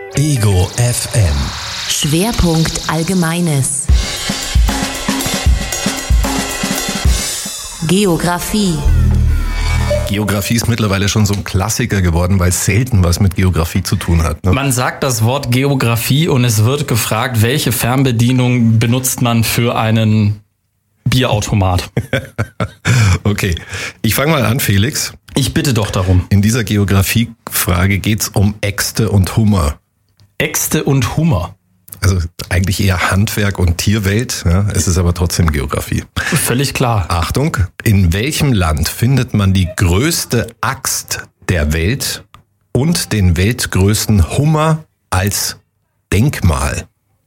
Ego FM. Schwerpunkt Allgemeines. Geografie. Geografie ist mittlerweile schon so ein Klassiker geworden, weil es selten was mit Geografie zu tun hat. Ne? Man sagt das Wort Geografie und es wird gefragt, welche Fernbedienung benutzt man für einen Bierautomat? Okay, ich fange mal an, Felix. Ich bitte doch darum. In dieser Geografiefrage geht's um Äxte und Hummer. Äxte und Hummer. Also eigentlich eher Handwerk und Tierwelt, ja, es ist aber trotzdem Geografie. Völlig klar. Achtung, in welchem Land findet man die größte Axt der Welt und den weltgrößten Hummer als Denkmal?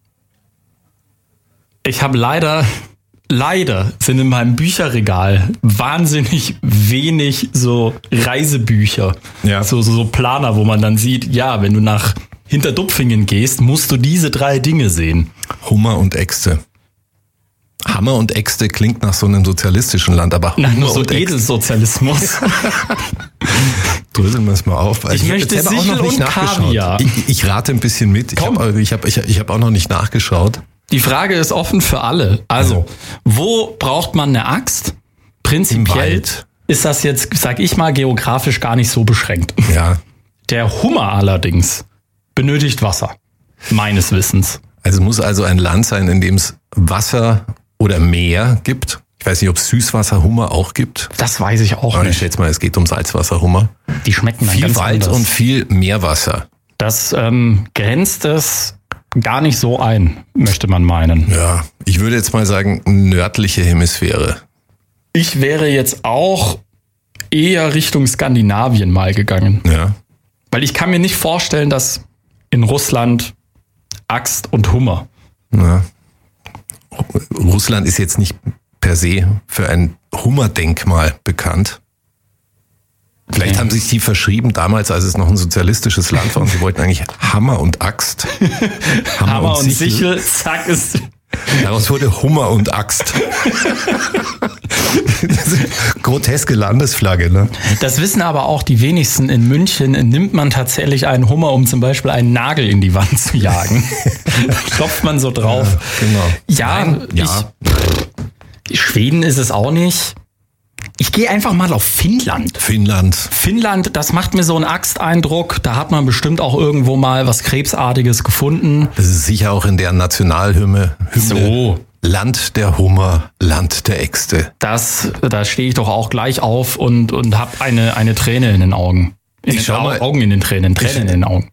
Ich habe leider sind in meinem Bücherregal wahnsinnig wenig so Reisebücher. Ja. So Planer, wo man dann sieht, ja, wenn du nach Hinterdupfingen gehst, musst du diese 3 Dinge sehen. Hummer und Äxte. Hammer und Äxte klingt nach so einem sozialistischen Land, aber Hummer Nur so und Äxte. Edelsozialismus. Dröseln wir es mal auf. Ich möchte jetzt selber Sichel und Kaviar. Ich rate ein bisschen mit. Ich hab auch noch nicht nachgeschaut. Die Frage ist offen für alle. Also, wo braucht man eine Axt? Prinzipiell Im Wald. ist das jetzt, sag ich mal, geografisch gar nicht so beschränkt. Ja. Der Hummer allerdings benötigt Wasser. Meines Wissens. Also muss also ein Land sein, in dem es Wasser oder Meer gibt. Ich weiß nicht, ob es Süßwasserhummer auch gibt. Das weiß ich auch Aber ich nicht. schätze mal, es geht um Salzwasserhummer. Die schmecken dann Viel ganz Wald anders. und viel Meerwasser. Das grenzt es gar nicht so ein, möchte man meinen. Ja, ich würde jetzt mal sagen, nördliche Hemisphäre. Ich wäre jetzt auch eher Richtung Skandinavien mal gegangen. Ja. Weil ich kann mir nicht vorstellen, dass in Russland Axt und Hummer. Ja. Russland ist jetzt nicht per se für ein Hummerdenkmal bekannt. Vielleicht haben sich die verschrieben damals, als es noch ein sozialistisches Land war und sie wollten eigentlich Hammer und Axt. Hammer und Sichel, zack, ist... Daraus wurde Hummer und Axt. Groteske Landesflagge, ne? Das wissen aber auch die wenigsten. In München nimmt man tatsächlich einen Hummer, um zum Beispiel einen Nagel in die Wand zu jagen. Klopft man so drauf. Ja, genau. Ja, Nein, ja. Schweden ist es auch nicht. Ich gehe einfach mal auf Finnland. Finnland, das macht mir so einen Axteindruck. Da hat man bestimmt auch irgendwo mal was Krebsartiges gefunden. Das ist sicher auch in der Nationalhymne. So. Land der Hummer, Land der Äxte. Da stehe ich doch auch gleich auf und habe eine Träne in den Augen. Augen in den Tränen in den Augen.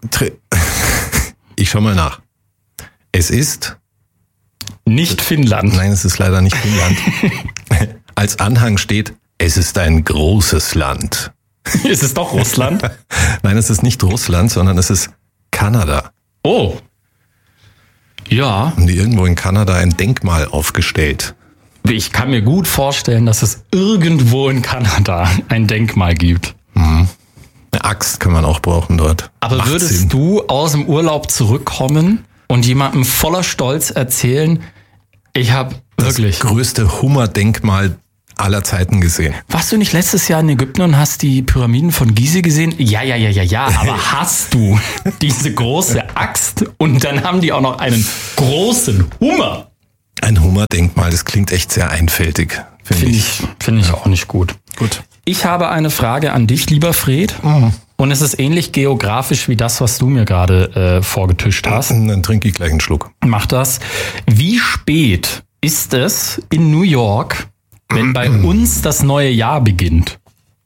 Ich schau mal nach. Es ist... Nicht Finnland. Nein, es ist leider nicht Finnland. Als Anhang steht, es ist ein großes Land. Ist es doch Russland? Nein, es ist nicht Russland, sondern es ist Kanada. Oh. Ja. Haben die irgendwo in Kanada ein Denkmal aufgestellt? Ich kann mir gut vorstellen, dass es irgendwo in Kanada ein Denkmal gibt. Mhm. Eine Axt kann man auch brauchen dort. Aber Macht würdest Sinn. du aus dem Urlaub zurückkommen und jemandem voller Stolz erzählen, ich habe wirklich... Das größte Hummerdenkmal aller Zeiten gesehen. Warst du nicht letztes Jahr in Ägypten und hast die Pyramiden von Gizeh gesehen? Ja, aber hast du diese große Axt und dann haben die auch noch einen großen Hummer? Ein Hummerdenkmal, das klingt echt sehr einfältig, finde ich. Finde ich auch nicht gut. Gut. Ich habe eine Frage an dich, lieber Fred. Und es ist ähnlich geografisch wie das, was du mir gerade vorgetischt hast. Dann trinke ich gleich einen Schluck. Mach das. Wie spät ist es in New York, wenn bei uns das neue Jahr beginnt?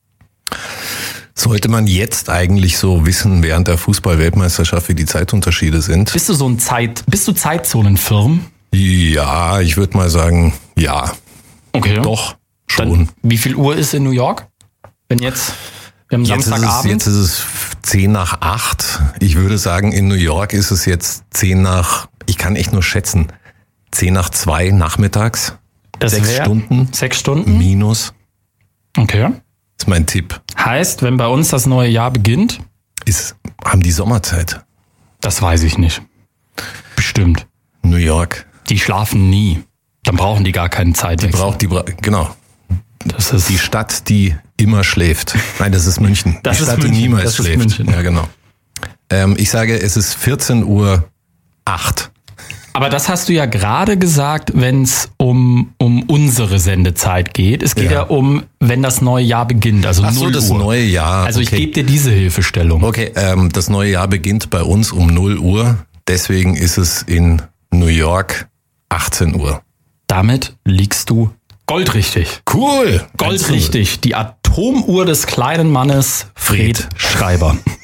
Sollte man jetzt eigentlich so wissen, während der Fußball-Weltmeisterschaft, wie die Zeitunterschiede sind? Bist du Zeitzonenfirm? Ja, ich würde mal sagen, ja. Okay. Doch, schon. Dann, wie viel Uhr ist in New York? Wir haben Samstagabend. Jetzt ist es 10 nach 8. Ich würde sagen, in New York ist es jetzt 10 nach, ich kann echt nur schätzen, 10 nach 2 nachmittags. Das 6 Stunden. 6 Stunden? Minus. Okay. Das ist mein Tipp. Heißt, wenn bei uns das neue Jahr beginnt? Haben die Sommerzeit. Das weiß ich nicht. Bestimmt. New York. Die schlafen nie. Dann brauchen die gar keine Zeit. Genau. Das ist die Stadt, die immer schläft. Nein, das ist München. Das die ist Stadt, München. die niemals Das ist schläft. München. Ja, genau. Ich sage, es ist 14:08 Uhr. Aber das hast du ja gerade gesagt, wenn es um unsere Sendezeit geht. Es geht ja um, wenn das neue Jahr beginnt, also 0 Uhr. Das neue Jahr. Also ich gebe dir diese Hilfestellung. Okay, das neue Jahr beginnt bei uns um 0 Uhr. Deswegen ist es in New York 18 Uhr. Damit liegst du goldrichtig. Cool. Goldrichtig. Die Atomuhr des kleinen Mannes Fred Schreiber.